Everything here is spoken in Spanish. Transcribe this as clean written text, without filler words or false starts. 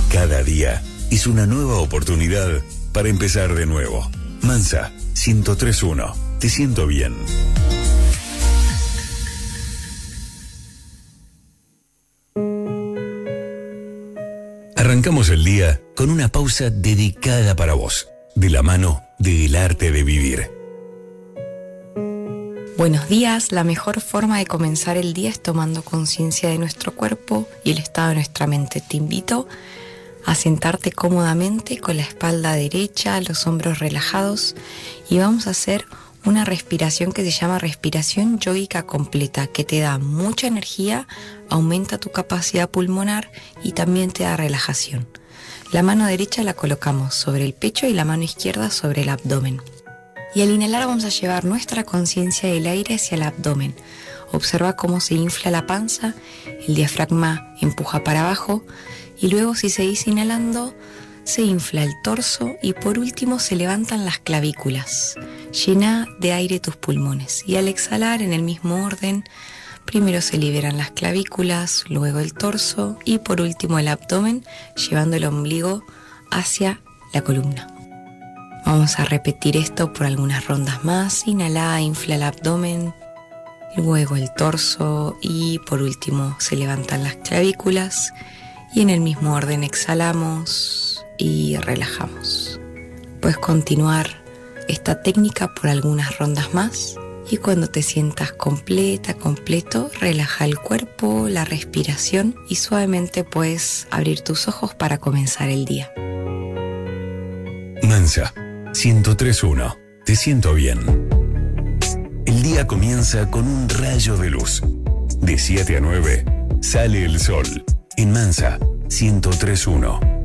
Cada día es una nueva oportunidad para empezar de nuevo. Mansa, 103.1. Te siento bien. Arrancamos el día con una pausa dedicada para vos, de la mano del arte de vivir. Buenos días, la mejor forma de comenzar el día es tomando conciencia de nuestro cuerpo y el estado de nuestra mente. Te invito a sentarte cómodamente con la espalda derecha, los hombros relajados y vamos a hacer una respiración que se llama respiración yógica completa, que te da mucha energía, aumenta tu capacidad pulmonar y también te da relajación. La mano derecha la colocamos sobre el pecho y la mano izquierda sobre el abdomen. Y al inhalar vamos a llevar nuestra conciencia del aire hacia el abdomen. Observa cómo se infla la panza, el diafragma empuja para abajo y luego si seguís inhalando se infla el torso y por último se levantan las clavículas. Llena de aire tus pulmones y al exhalar en el mismo orden, primero se liberan las clavículas, luego el torso y por último el abdomen, llevando el ombligo hacia la columna. Vamos a repetir esto por algunas rondas más. Inhala, infla el abdomen, luego el torso y por último se levantan las clavículas y en el mismo orden exhalamos y relajamos. Puedes continuar esta técnica por algunas rondas más y cuando te sientas completo, relaja el cuerpo, la respiración y suavemente puedes abrir tus ojos para comenzar el día. Mansa, 103.1. Te siento bien. El día comienza con un rayo de luz. De 7 a 9 sale el sol. En Mansa, 103.1.